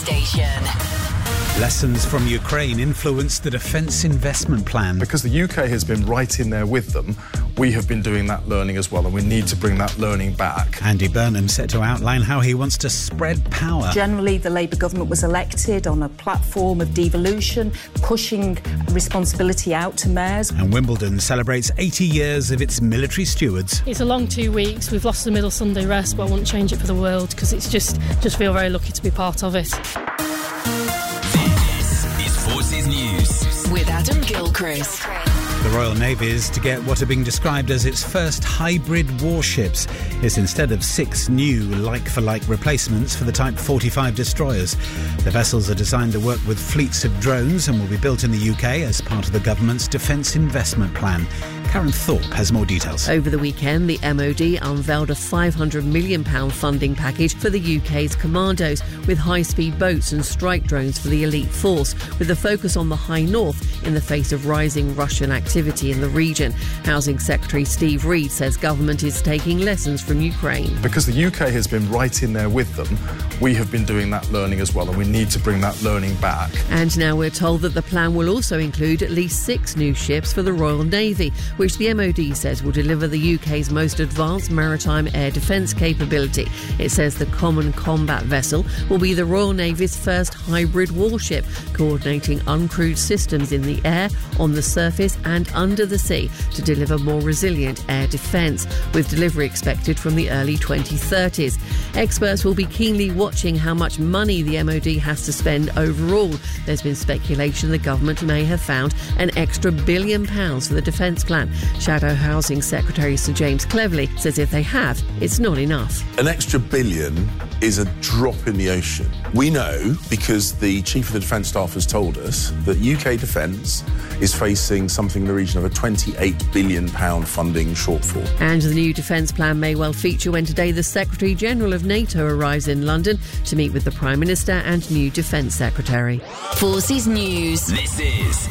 station. Lessons from Ukraine influenced the defence investment plan. Because the UK has been right in there with them, we have been doing that learning as well, and we need to bring that learning back. Andy Burnham set to outline how he wants to spread power. Generally, the Labour government was elected on a platform of devolution, pushing responsibility out to mayors. And Wimbledon celebrates 80 years of its military stewards. It's a long 2 weeks. We've lost the middle Sunday rest, but I wouldn't change it for the world because it's just feel very lucky to be part of it. Forces News with Adam Gilchrist. The Royal Navy is to get what are being described as its first hybrid warships. It's instead of 6 new like-for-like replacements for the Type 45 destroyers. The vessels are designed to work with fleets of drones and will be built in the UK as part of the government's defence investment plan. Karen Thorpe has more details. Over the weekend, the MOD unveiled a £500 million funding package for the UK's commandos, with high-speed boats and strike drones for the elite force, with a focus on the High North in the face of rising Russian activity in the region. Housing Secretary Steve Reed says government is taking lessons from Ukraine. Because the UK has been right in there with them, we have been doing that learning as well, and we need to bring that learning back. And now we're told that the plan will also include at least 6 new ships for the Royal Navy, which the MOD says will deliver the UK's most advanced maritime air defence capability. It says the Common Combat Vessel will be the Royal Navy's first hybrid warship, coordinating uncrewed systems in the air, on the surface and under the sea to deliver more resilient air defence, with delivery expected from the early 2030s. Experts will be keenly watching how much money the MOD has to spend overall. There's been speculation the government may have found an extra £1 billion for the defence plan. Shadow Housing Secretary Sir James Cleverly says if they have, it's not enough. An extra £1 billion is a drop in the ocean. We know, because the Chief of the Defence Staff has told us, that UK Defence is facing something in the region of a £28 billion funding shortfall. And the new defence plan may well feature when today the Secretary-General of NATO arrives in London to meet with the Prime Minister and new Defence Secretary. Forces News. This is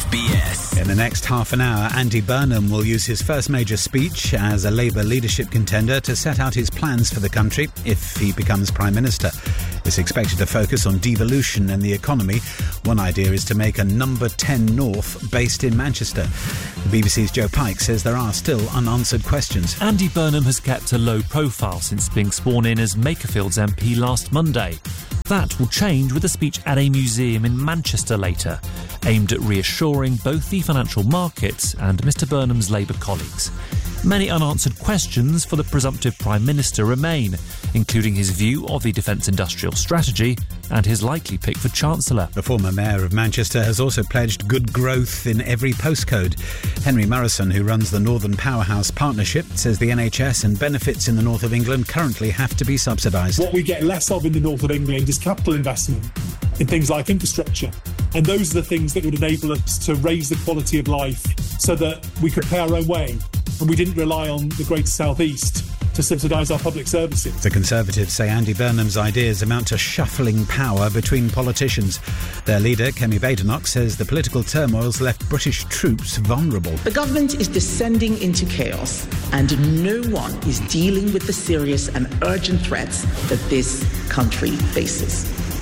BFBS. In the next half an hour, Andy Burnham will use his first major speech as a Labour leadership contender to set out his plans for the country if he becomes Prime Minister. It's expected to focus on devolution and the economy. One idea is to make a number 10 North based in Manchester. The BBC's Joe Pike says there are still unanswered questions. Andy Burnham has kept a low profile since being sworn in as Makerfield's MP last Monday. That will change with a speech at a museum in Manchester later, aimed at reassuring both the financial markets and Mr Burnham's Labour colleagues. Many unanswered questions for the presumptive Prime Minister remain, including his view of the defence industrial strategy and his likely pick for Chancellor. The former Mayor of Manchester has also pledged good growth in every postcode. Henry Morrison, who runs the Northern Powerhouse Partnership, says the NHS and benefits in the north of England currently have to be subsidised. What we get less of in the north of England is capital investment in things like infrastructure. And those are the things that would enable us to raise the quality of life so that we could pay our own way and we didn't rely on the Greater South East to subsidise our public services. The Conservatives say Andy Burnham's ideas amount to shuffling power between politicians. Their leader, Kemi Badenoch, says the political turmoil's left British troops vulnerable. The government is descending into chaos, and no one is dealing with the serious and urgent threats that this country faces.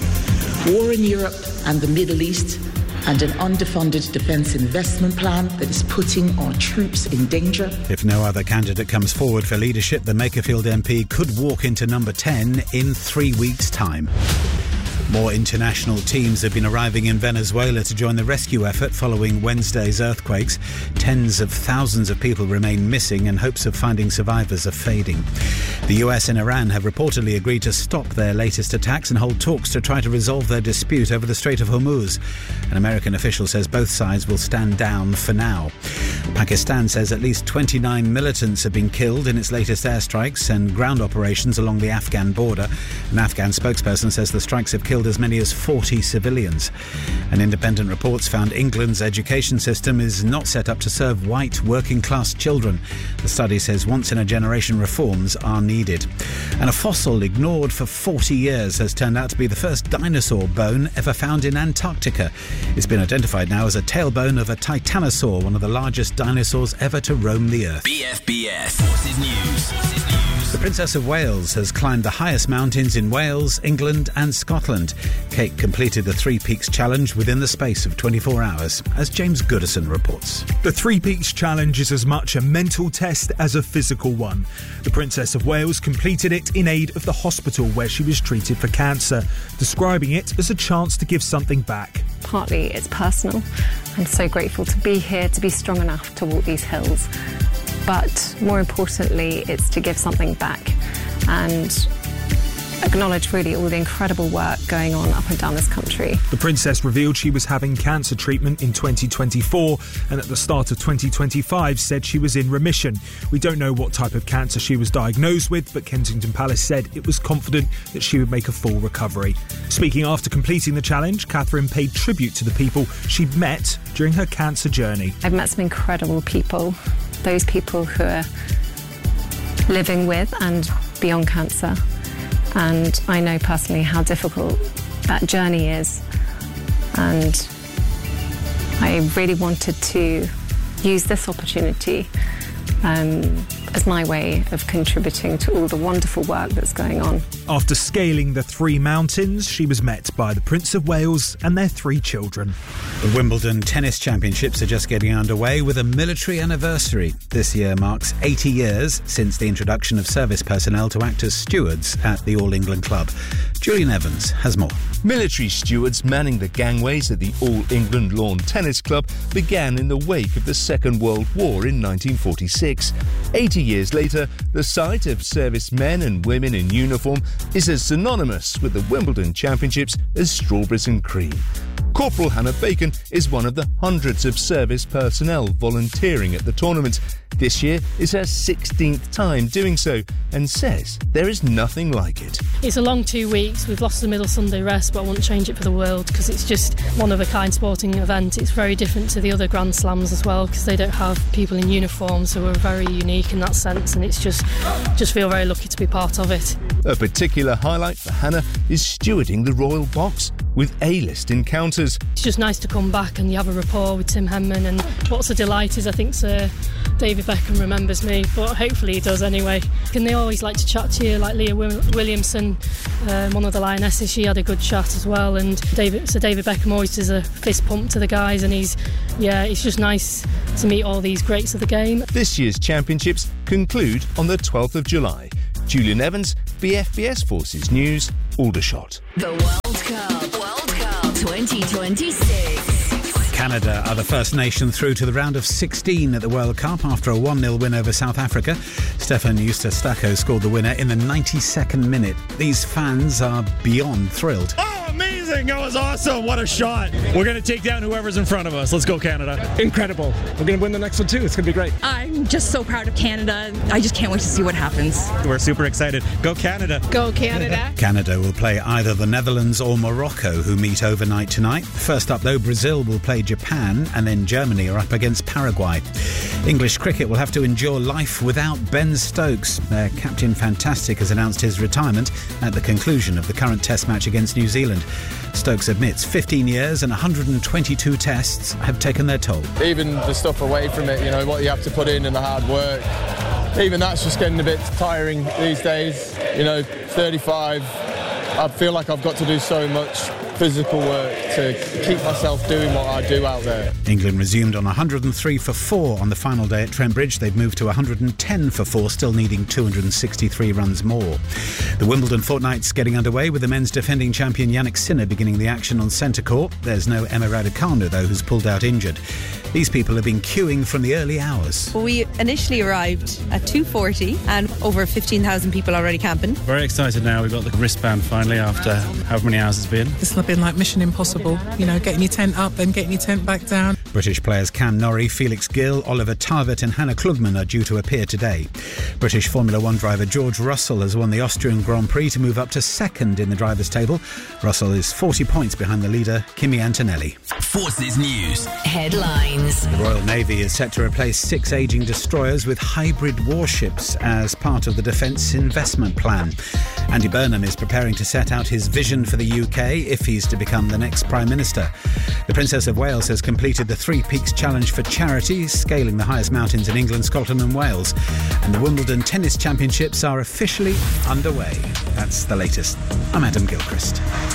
War in Europe and the Middle East, and an underfunded defence investment plan that is putting our troops in danger. If no other candidate comes forward for leadership, the Makerfield MP could walk into number 10 in 3 weeks' time. More international teams have been arriving in Venezuela to join the rescue effort following Wednesday's earthquakes. Tens of thousands of people remain missing and hopes of finding survivors are fading. The US and Iran have reportedly agreed to stop their latest attacks and hold talks to try to resolve their dispute over the Strait of Hormuz. An American official says both sides will stand down for now. Pakistan says at least 29 militants have been killed in its latest airstrikes and ground operations along the Afghan border. An Afghan spokesperson says the strikes have killed as many as 40 civilians. And independent reports found England's education system is not set up to serve white working-class children. The study says once-in-a-generation reforms are needed. And a fossil ignored for 40 years has turned out to be the first dinosaur bone ever found in Antarctica. It's been identified now as a tailbone of a titanosaur, one of the largest dinosaurs ever to roam the Earth. BFBS Forces News. The Princess of Wales has climbed the highest mountains in Wales, England and Scotland. Ireland. Kate completed the Three Peaks Challenge within the space of 24 hours, as James Goodison reports. The Three Peaks Challenge is as much a mental test as a physical one. The Princess of Wales completed it in aid of the hospital where she was treated for cancer, describing it as a chance to give something back. Partly it's personal. I'm so grateful to be here, to be strong enough to walk these hills. But more importantly, it's to give something back and acknowledge really all the incredible work going on up and down this country. The Princess revealed she was having cancer treatment in 2024 and at the start of 2025 said she was in remission. We don't know what type of cancer she was diagnosed with, but Kensington Palace said it was confident that she would make a full recovery. Speaking after completing the challenge, Catherine paid tribute to the people she'd met during her cancer journey. I've met some incredible people, those people who are living with and beyond cancer. And I know personally how difficult that journey is. And I really wanted to use this opportunity as my way of contributing to all the wonderful work that's going on. After scaling the 3 mountains, she was met by the Prince of Wales and their 3 children. The Wimbledon Tennis Championships are just getting underway with a military anniversary. This year marks 80 years since the introduction of service personnel to act as stewards at the All England Club. Julian Evans has more. Military stewards manning the gangways at the All England Lawn Tennis Club began in the wake of the Second World War in 1946. 80 years later, the sight of servicemen and women in uniform is as synonymous with the Wimbledon Championships as strawberries and cream. Corporal Hannah Bacon is one of the hundreds of service personnel volunteering at the tournament. This year is her 16th time doing so and says there is nothing like it. It's a long 2 weeks. We've lost the middle Sunday rest, but I wouldn't change it for the world because it's just one-of-a-kind sporting event. It's very different to the other Grand Slams as well because they don't have people in uniform, so we're very unique in that sense, and it's just feel very lucky to be part of it. A particular highlight for Hannah is stewarding the Royal Box with A-list encounters. It's just nice to come back and you have a rapport with Tim Henman, and what's a delight is I think Sir David Beckham remembers me, but hopefully he does anyway. And they always like to chat to you, like Leah Williamson, one of the Lionesses, she had a good chat as well, and Sir David Beckham always does a fist pump to the guys, and it's just nice to meet all these greats of the game. This year's championships conclude on the 12th of July. Julian Evans, BFBS Forces News, Aldershot. The World Cup 2026. Canada are the first nation through to the round of 16 at the World Cup after a 1-0 win over South Africa. Stefan Eustachenko scored the winner in the 92nd minute. These fans are beyond thrilled. Oh, amazing! That was awesome! What a shot! We're going to take down whoever's in front of us. Let's go, Canada. Incredible. We're going to win the next one too. It's going to be great. I'm just so proud of Canada. I just can't wait to see what happens. We're super excited. Go, Canada. Go, Canada. Canada will play either the Netherlands or Morocco, who meet overnight tonight. First up, though, Brazil will play Japan, and then Germany are up against Paraguay. English cricket will have to endure life without Ben Stokes. Their captain Fantastic has announced his retirement at the conclusion of the current Test match against New Zealand. Stokes admits 15 years and 122 tests have taken their toll. Even the stuff away from it, what you have to put in and the hard work, even that's just getting a bit tiring these days. 35, I feel like I've got to do so much physical work to keep myself doing what I do out there. England resumed on 103 for 4 on the final day at Trent Bridge. They've moved to 110 for 4, still needing 263 runs more. The Wimbledon fortnight's getting underway with the men's defending champion Yannick Sinner beginning the action on centre court. There's no Emma Raducanu, though, who's pulled out injured. These people have been queuing from the early hours. We initially arrived at 2:40 and over 15,000 people already camping. Very excited now. We've got the wristband finally after however many hours it's been. It's been like Mission Impossible, getting your tent up, then getting your tent back down. British players Cam Norrie, Felix Gill, Oliver Tarvett and Hannah Klugman are due to appear today. British Formula 1 driver George Russell has won the Austrian Grand Prix to move up to second in the drivers' table. Russell is 40 points behind the leader, Kimi Antonelli. Forces News headlines. The Royal Navy is set to replace 6 ageing destroyers with hybrid warships as part of the Defence Investment Plan. Andy Burnham is preparing to set out his vision for the UK if he's to become the next Prime Minister. The Princess of Wales has completed the Three Peaks Challenge for charity, scaling the highest mountains in England, Scotland and Wales. And the Wimbledon Tennis Championships are officially underway. That's the latest. I'm Adam Gilchrist.